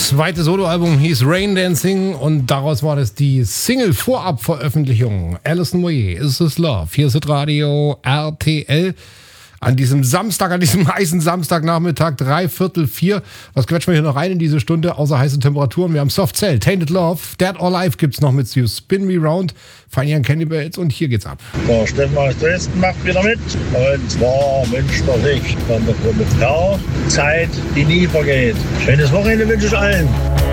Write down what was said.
zweite Soloalbum hieß Rain Dancing und daraus war das die Single-Vorab-Veröffentlichung. Alison Moyet, Is This Love? Hier ist Radio RTL. An diesem Samstag, an diesem heißen Samstagnachmittag, 3:45. Was quetschen wir hier noch rein in diese Stunde, außer heiße Temperaturen? Wir haben Soft Cell, Tainted Love, Dead or Alive gibt's noch mit You Spin Me Round, Funny and Candy Bells und hier geht's ab. Der Steffen aus Dresden macht wieder mit. Und zwar wünscht er sich von der Gruppe Frau Zeit, die nie vergeht. Schönes Wochenende wünsche ich allen.